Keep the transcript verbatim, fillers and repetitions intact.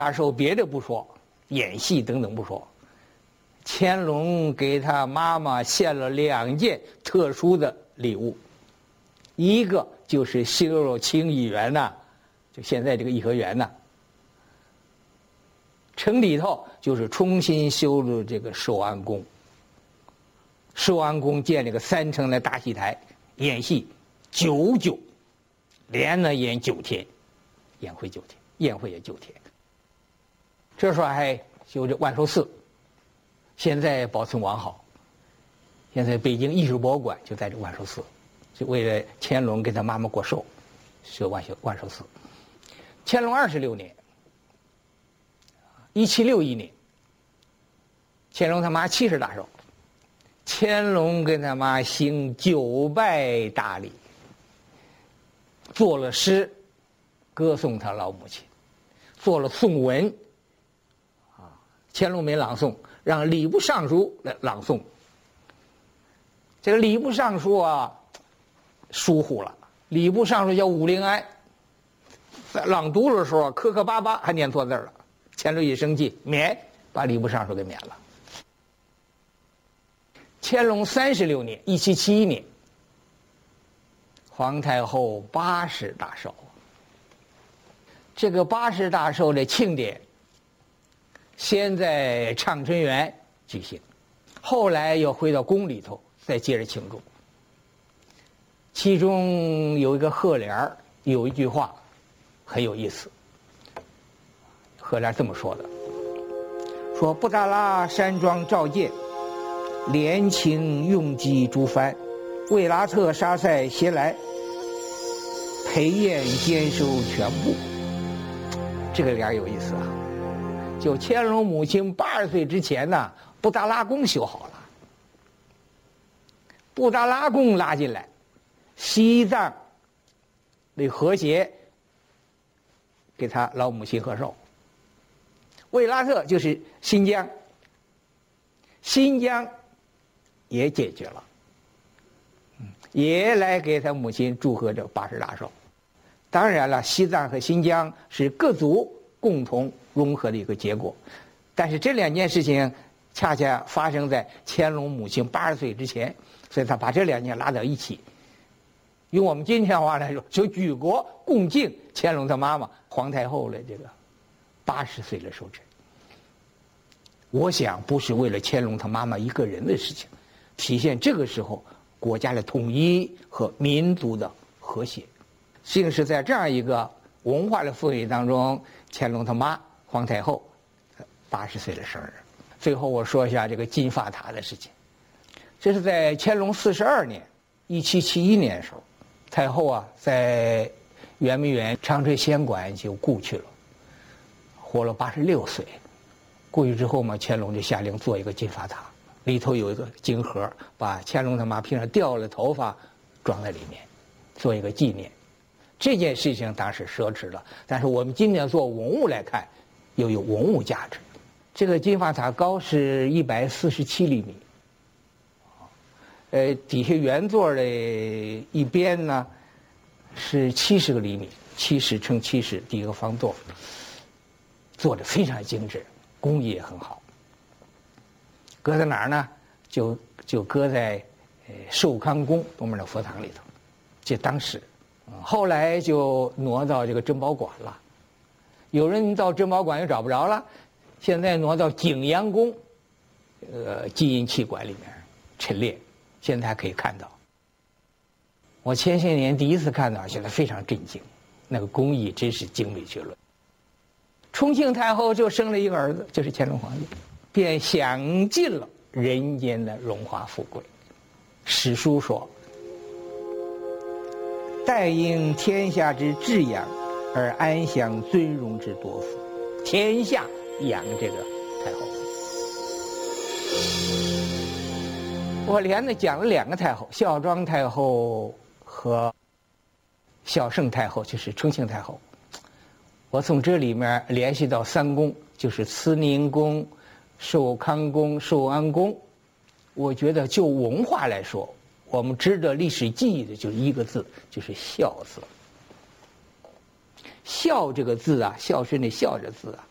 大寿别的不说，演戏等等不说，乾隆给他妈妈献了两件特殊的礼物，一个就是修了清漪园呐，就现在这个颐和园呐，城里头就是重新修了这个寿安宫，寿安宫建了个三层的大戏台，演戏九九，连着演九天，宴会九天，宴会也九天。这时候还修这万寿寺，现在保存完好。现在北京艺术博物馆就在这万寿寺，就为了乾隆给他妈妈过寿，修万寿万寿寺。乾隆二十六年，一七六一年，乾隆他妈七十大寿，乾隆跟他妈行九拜大礼，作了诗，歌颂他老母亲，做了颂文。乾隆没朗诵，让礼部尚书来朗诵。这个礼部尚书啊，疏忽了。礼部尚书叫武陵安，在朗读的时候磕磕巴巴，还念错字了。乾隆一生气，免，把礼部尚书给免了。乾隆三十六年，一七七一年，皇太后八十大寿。这个八十大寿的庆典，先在畅春园举行，后来又回到宫里头再接着庆祝。其中有一个贺联，有一句话很有意思。贺联这么说的：说布达拉山庄召见，连情用机诸藩，卫拉特沙塞携来，陪宴兼收全部。这个联有意思啊！就乾隆母亲八十岁之前呢，布达拉宫修好了，布达拉宫拉进来，西藏的和谐给他老母亲贺寿。卫拉特就是新疆，新疆也解决了，也来给他母亲祝贺这八十大寿。当然了，西藏和新疆是各族共同融合的一个结果，但是这两件事情恰恰发生在乾隆母亲八十岁之前，所以他把这两件拉到一起。用我们今天话来说，就举国共敬乾隆他妈妈皇太后的这个八十岁的寿辰。我想不是为了乾隆他妈妈一个人的事情，体现这个时候国家的统一和民族的和谐。竟是在这样一个文化的氛围当中，乾隆他妈皇太后八十岁的生日。最后我说一下这个金发塔的事情。这是在乾隆四十二年，一七七一年的时候，太后啊在圆明园长春仙馆就故去了，活了八十六岁。故去之后嘛，乾隆就下令做一个金发塔，里头有一个金盒，把乾隆他妈平常掉了头发装在里面，做一个纪念。这件事情当时奢侈了，但是我们今天做文物来看，又有文物价值。这个金发塔高是一百四十七厘米，呃，底下圆座的一边呢是七十个厘米，七十乘七十，第一个方座，做的非常精致，工艺也很好。搁在哪儿呢？就就搁在呃寿康宫东面的佛堂里头，这当时。后来就挪到这个珍宝馆了，有人到珍宝馆又找不着了，现在挪到景阳宫，呃，金银器馆里面陈列，现在还可以看到。我前些年第一次看到，现在非常震惊，那个工艺真是精美绝伦。重庆太后就生了一个儿子，就是乾隆皇帝，便享尽了人间的荣华富贵。史书说，待应天下之至养，而安享尊荣之多福。天下养这个太后。我连着讲了两个太后，孝庄太后和孝圣太后，就是重庆太后。我从这里面联系到三宫，就是慈宁宫、寿康宫、寿安宫。我觉得就文化来说，我们值得历史记忆的就是一个字，就是孝字。孝这个字啊，孝顺的孝这字啊，